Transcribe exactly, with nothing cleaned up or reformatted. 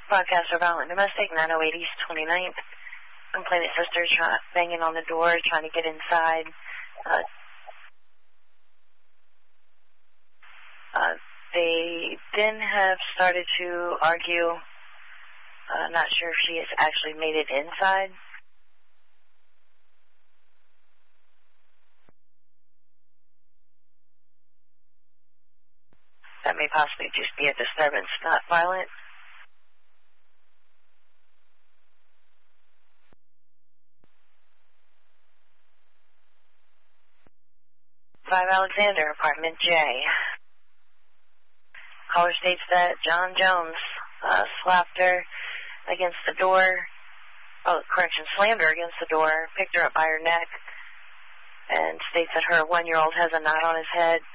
Broadcast for violent domestic, nine oh eight East twenty-ninth. Complainant sister try, banging on the door, trying to get inside. Uh, uh, they then have started to argue. Uh, not sure if she has actually made it inside. That may possibly just be a disturbance, not violent. five Alexander, apartment J. Caller states that John Jones uh, slapped her against the door, oh, correction, slammed her against the door, picked her up by her neck, and states that her one-year-old has a knot on his head.